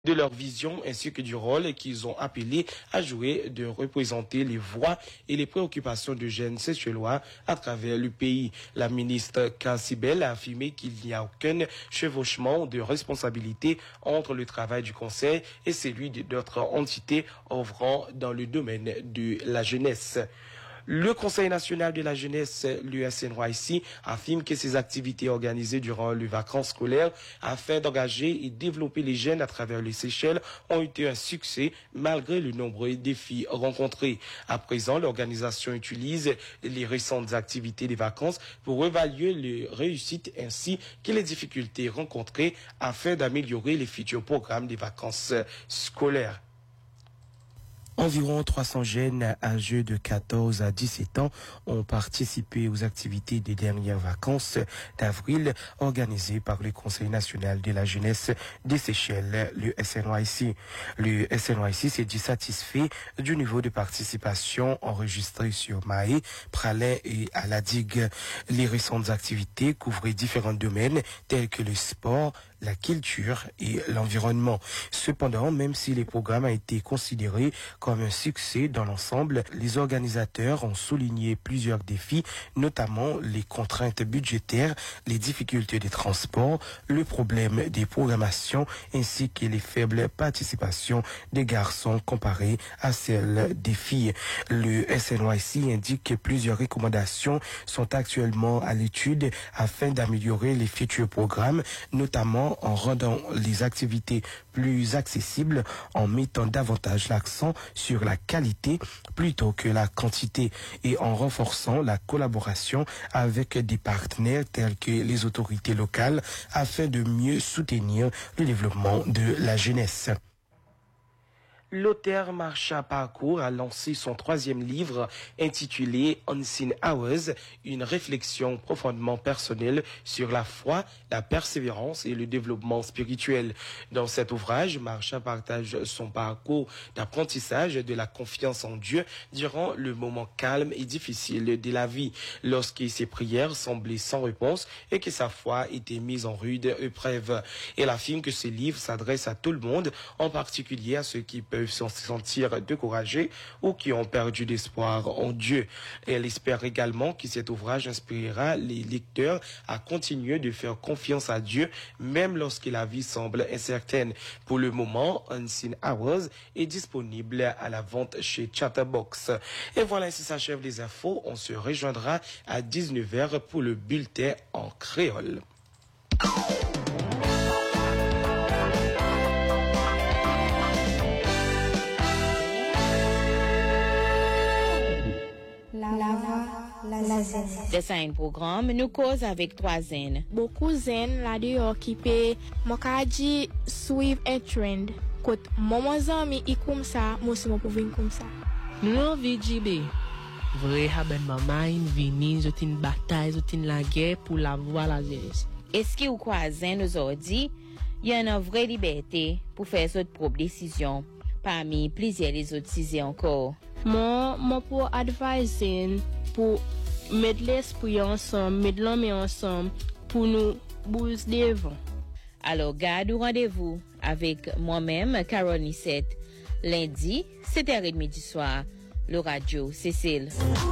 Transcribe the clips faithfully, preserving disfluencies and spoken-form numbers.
de leur vision ainsi que du rôle qu'ils ont appelé à jouer de représenter les voix et les préoccupations de jeunes seychellois à travers le pays. La ministre Kassibel a affirmé qu'il n'y a aucun chevauchement de responsabilité entre le travail du Conseil et celui d'autres entités œuvrant dans le domaine de la jeunesse. Le Conseil national de la jeunesse, l'U S N Y C, affirme que ses activités organisées durant les vacances scolaires afin d'engager et développer les jeunes à travers les Seychelles ont été un succès malgré le nombreux défis rencontrés. À présent, l'organisation utilise les récentes activités des vacances pour évaluer les réussites ainsi que les difficultés rencontrées afin d'améliorer les futurs programmes des vacances scolaires. Environ trois cents jeunes âgés de quatorze à dix-sept ans ont participé aux activités des dernières vacances d'avril organisées par le Conseil national de la jeunesse des Seychelles, le S N Y C. Le S N Y C s'est dit satisfait du niveau de participation enregistré sur Mahé, Pralet et à la digue. Les récentes activités couvraient différents domaines tels que le sport, la culture et l'environnement. Cependant, même si les programmes ont été considérés comme un succès dans l'ensemble, les organisateurs ont souligné plusieurs défis, notamment les contraintes budgétaires, les difficultés des transports, le problème des programmations ainsi que les faibles participations des garçons comparées à celles des filles. Le S N Y C indique que plusieurs recommandations sont actuellement à l'étude afin d'améliorer les futurs programmes, notamment en rendant les activités plus accessibles, en mettant davantage l'accent sur la qualité plutôt que la quantité et en renforçant la collaboration avec des partenaires tels que les autorités locales afin de mieux soutenir le développement de la jeunesse. L'auteur Marsha Parkour a lancé son troisième livre intitulé Unseen Hours, une réflexion profondément personnelle sur la foi, la persévérance et le développement spirituel. Dans cet ouvrage, Marsha partage son parcours d'apprentissage de la confiance en Dieu durant le moment calme et difficile de la vie, lorsque ses prières semblaient sans réponse et que sa foi était mise en rude épreuve. Elle affirme que ce livre s'adresse à tout le monde, en particulier à ceux qui peuvent se sentir découragés ou qui ont perdu l'espoir en Dieu. Elle espère également que cet ouvrage inspirera les lecteurs à continuer de faire confiance à Dieu même lorsque la vie semble incertaine. Pour le moment, Unseen Hours est disponible à la vente chez Chatterbox. Et voilà, ainsi s'achèvent les infos. On se rejoindra à dix-neuf heures pour le bulletin en créole. C'est un programme, nous cause avec trois zen. Beaucoup zen la dehors qui peut mokaji suivre un trend. Côté mon zami i comme ça, moi aussi moi pour venir comme ça. Nous envie J B. Vrai haben maman vini zotin bataille zotin la guerre pour la voix la jeunesse. Est-ce que vous croisez nous aujourd'hui, il y a une vraie liberté pour faire votre propre décision parmi plusieurs les autres sujets encore. Moi, moi pour adviser pour mettre l'esprit ensemble, mettre l'homme ensemble pour nous bouger devant. Alors, garde rendez-vous avec moi-même, Carole Nissette, lundi, sept heures trente du soir, le radio Cécile.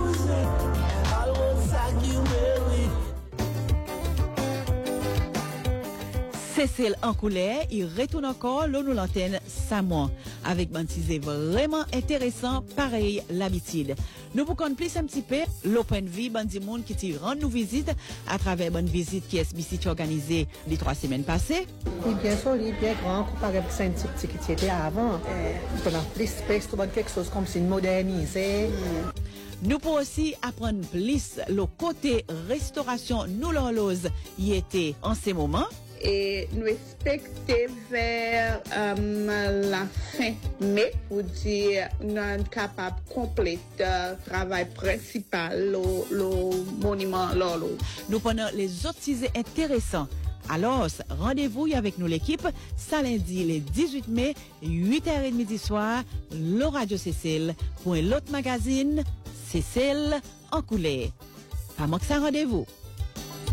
Cécile en couleur, il retourne encore l'eau nous l'antenne Samoan avec un teaser vraiment intéressant, pareil l'habitude. Nous vous connaissons plus un petit peu l'Open Vie, bandi monde qui t'y rend nous visite à travers bonne visite qui S B C organisée les trois semaines passées. Il est bien solide, bien grand, comparé avec un petit qui était avant. On a plus d'espace, quelque chose comme si modernisé. Nous pouvons aussi apprendre plus le côté restauration nous l'horloge y était en ces moments. Et nous expecter vers euh, la fin mai pour dire nous sommes capables de compléter le travail principal, le, le monument l'horloge. Nous prenons les autres sujets intéressants. Alors, rendez-vous avec nous l'équipe, ça lundi le dix-huit mai, huit heures trente du soir, le Radio Cécile, pour l'autre magazine, Cécile en couleur. Pas manquer ça rendez-vous.